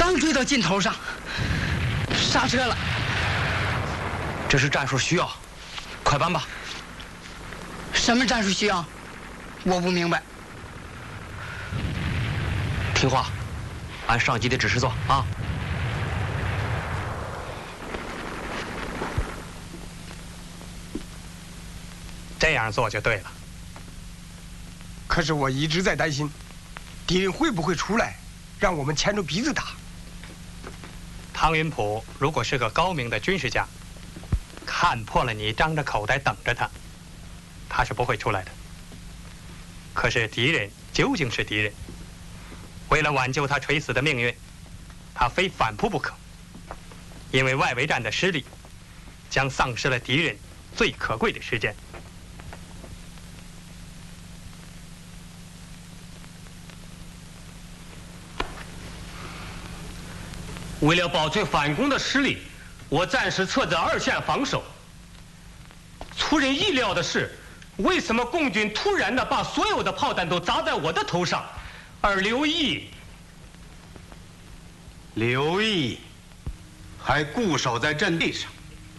刚追到尽头上，刹车了。 这是战术需要，快搬吧。 什么战术需要？我不明白。 听话，按上级的指示做啊。 这样做就对了。 可是我一直在担心，敌人会不会出来，让我们牵着鼻子打。 汤云甫如果是个高明的军事家，看破了你张着口袋等着他，他是不会出来的。可是敌人究竟是敌人，为了挽救他垂死的命运，他非反扑不可。因为外围战的失利，将丧失了敌人最可贵的时间。 为了保存反攻的实力，我暂时撤在2线防守。出人意料的是，为什么共军突然的把所有的炮弹都砸在我的头上，而刘毅还固守在阵地上，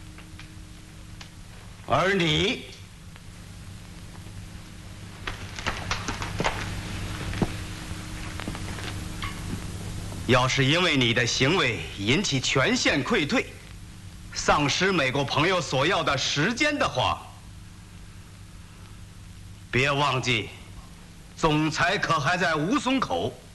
而你要是因为你的行为引起全线溃退，丧失美国朋友所要的时间的话，别忘记，总裁可还在吴淞口。